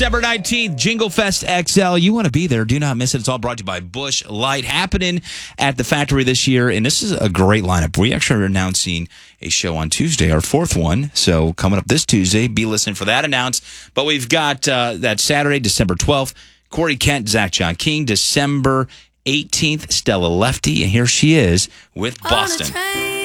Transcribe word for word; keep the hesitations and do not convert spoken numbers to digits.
December nineteenth, Jingle Fest X L. You want to be there. Do not miss it. It's all brought to you by Busch Light, happening at the factory this year. And this is a great lineup. We actually are announcing a show on Tuesday, our fourth one. So coming up this Tuesday, be listening for that announce. But we've got uh, that Saturday, December twelfth, Corey Kent, Zach John King. December eighteenth, Stella Lefty. And here she is with Boston.